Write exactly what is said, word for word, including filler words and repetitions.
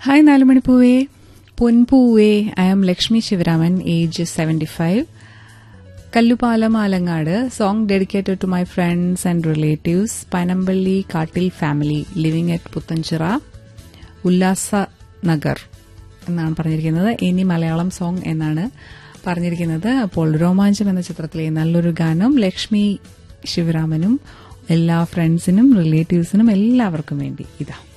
Hi നാലുമണിപ്പൂവേ, പൊൻപൂവേ. I am Lakshmi Sivaraman, age seventy five, Kallupalam, Alangad. Song dedicated to my friends and relatives. Panampilly കാട്ടിൽ family living at Puthenchira, ഉല്ലാസ നഗർ എന്നാണ് പറഞ്ഞിരിക്കുന്നത്. ഇനി Malayalam song എന്നാണ് പറഞ്ഞിരിക്കുന്നത്. അപ്പോൾ രോമാഞ്ചം എന്ന ചിത്രത്തിലെ നല്ലൊരു ഗാനം ലക്ഷ്മി ശിവരാമനും എല്ലാ ഫ്രണ്ട്സിനും റിലേറ്റീവ്സിനും എല്ലാവർക്കും വേണ്ടി ഇതാ.